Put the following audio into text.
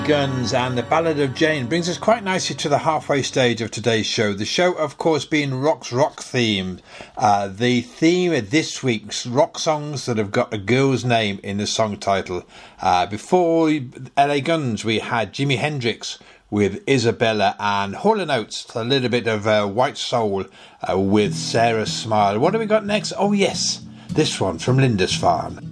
Guns and the Ballad of Jane brings us quite nicely to the halfway stage of today's show. The show, of course, being rock themed. The theme of this week's rock songs that have got a girl's name in the song title. Before LA Guns, we had Jimi Hendrix with Isabella, and Hall & Oates, a little bit of White Soul with Sarah Smile. What do we got next? Oh yes, this one from Lindisfarne.